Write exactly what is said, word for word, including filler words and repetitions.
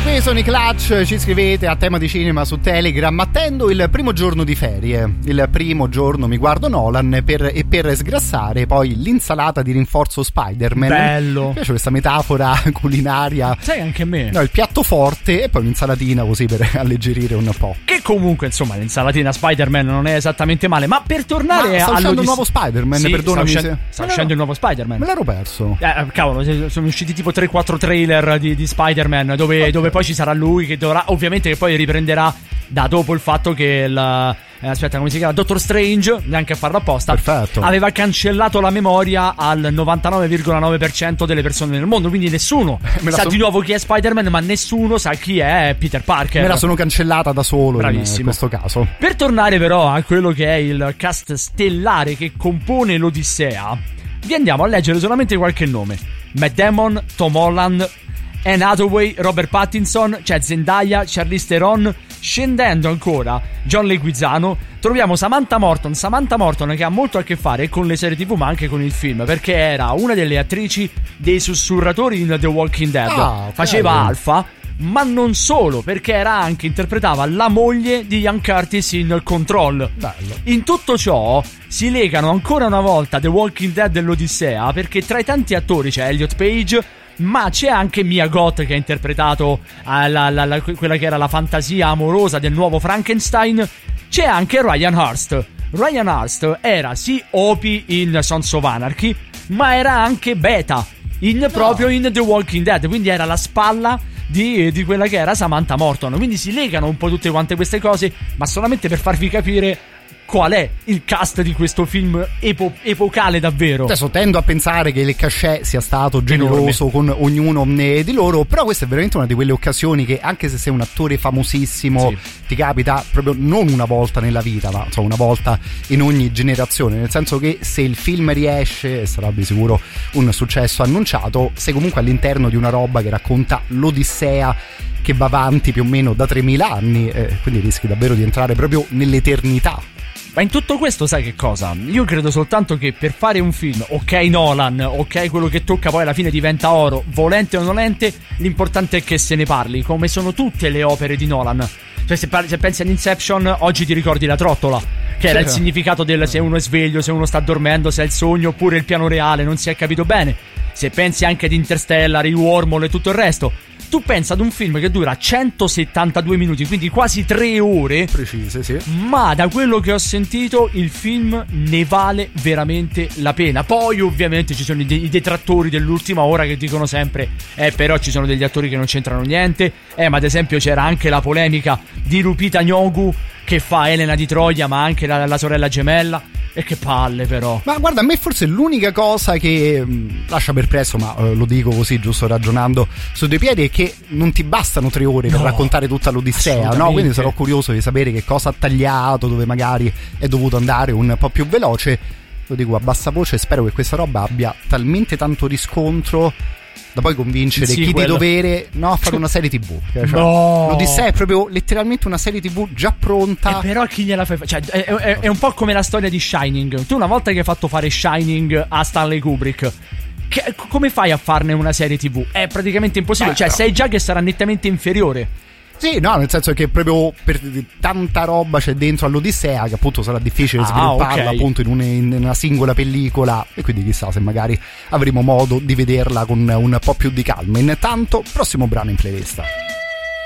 Qui sono i Clutch, ci scrivete a Tema di Cinema su Telegram. Attendo il primo giorno di ferie. Il primo giorno mi guardo Nolan per, e per sgrassare poi l'insalata di rinforzo Spider-Man. Bello. Mi piace questa metafora culinaria. Sai, anche a me. No, il piatto forte e poi un'insalatina così per alleggerire un po'. Che comunque, insomma, l'insalatina Spider-Man non è esattamente male. Ma per tornare ma sta uscendo il nuovo Spider-Man, sì, perdonami. Sta, uscendo, sta uscendo il nuovo Spider-Man. Me l'ero perso. Eh, cavolo, sono usciti tipo tre quattro trailer di, di Spider-Man dove, okay. dove poi ci sarà lui che dovrà, ovviamente che poi riprenderà da dopo il fatto che il, eh, aspetta, come si chiama? Doctor Strange, neanche a farlo apposta, perfetto, aveva cancellato la memoria al novantanove virgola nove per cento delle persone nel mondo, quindi nessuno sa son... di nuovo chi è Spider-Man, ma nessuno sa chi è Peter Parker. Me la sono cancellata da solo. Bravissimo. In questo caso. Per tornare però a quello che è il cast stellare che compone l'Odissea, vi andiamo a leggere solamente qualche nome: Matt Damon, Tom Holland, Anne Hathaway, Robert Pattinson, c'è Zendaya, Charlize Theron. Scendendo ancora, John Leguizamo, troviamo Samantha Morton. Samantha Morton che ha molto a che fare con le serie tv ma anche con il film, perché era una delle attrici dei sussurratori in The Walking Dead. ah, Faceva okay. Alpha, ma non solo, perché era anche, interpretava la moglie di Ian Curtis in Control. Bello. In tutto ciò si legano ancora una volta The Walking Dead e l'Odissea, perché tra i tanti attori c'è Elliot Page, ma c'è anche Mia Goth che ha interpretato uh, la, la, la, quella che era la fantasia amorosa del nuovo Frankenstein. C'è anche Ryan Hurst. Ryan Hurst era sì Opie in Sons of Anarchy, ma era anche Beta in, no. proprio in The Walking Dead, quindi era la spalla di, di quella che era Samantha Morton. Quindi si legano un po' tutte quante queste cose, ma solamente per farvi capire qual è il cast di questo film epo- epocale davvero. Adesso tendo a pensare che il cachet sia stato generoso enorme con ognuno di loro, però questa è veramente una di quelle occasioni che, anche se sei un attore famosissimo, sì. ti capita proprio non una volta nella vita, ma insomma una volta in ogni generazione, nel senso che se il film riesce, e sarà di sicuro un successo annunciato, sei comunque all'interno di una roba che racconta l'Odissea che va avanti più o meno da tremila anni, eh, quindi rischi davvero di entrare proprio nell'eternità. Ma in tutto questo sai che cosa? Io credo soltanto che per fare un film, ok Nolan, ok quello che tocca poi alla fine diventa oro, volente o nolente, l'importante è che se ne parli, come sono tutte le opere di Nolan. Cioè se, parli, se pensi ad Inception, oggi ti ricordi la trottola, che era sì. il significato del se uno è sveglio, se uno sta dormendo, se è il sogno oppure il piano reale, non si è capito bene. Se pensi anche ad Interstellar, i Wormhole e tutto il resto, tu pensa ad un film che dura centosettantadue minuti, quindi quasi tre ore precise, sì. Ma da quello che ho sentito il film ne vale veramente la pena. Poi ovviamente ci sono i, de- i detrattori dell'ultima ora che dicono sempre Eh però ci sono degli attori che non c'entrano niente. Eh ma ad esempio c'era anche la polemica di Lupita Nyong'o che fa Elena di Troia, ma anche la, la sorella gemella. E che palle però. Ma guarda, a me forse l'unica cosa che mh, lascia perplesso, ma eh, lo dico così giusto ragionando su due piedi, è che non ti bastano tre ore per no, raccontare tutta l'Odissea, no? Quindi sarò curioso di sapere che cosa ha tagliato, dove magari è dovuto andare un po' più veloce. Lo dico a bassa voce, spero che questa roba abbia talmente tanto riscontro da poi convincere sì, chi quello. di dovere no, a fare una serie tv. Cioè, no. L'Odissea è proprio letteralmente una serie tv già pronta. E però chi gliela fai fare? Cioè, è, è, è un po' come la storia di Shining. Tu una volta che hai fatto fare Shining a Stanley Kubrick, che, come fai a farne una serie tv? È praticamente impossibile. Beh, cioè, però sai già che sarà nettamente inferiore. Sì, no, nel senso che proprio per tanta roba c'è dentro all'Odissea che appunto sarà difficile ah, svilupparla okay. appunto in, un, in una singola pellicola, e quindi chissà se magari avremo modo di vederla con un po' più di calma. Intanto, prossimo brano in playlist.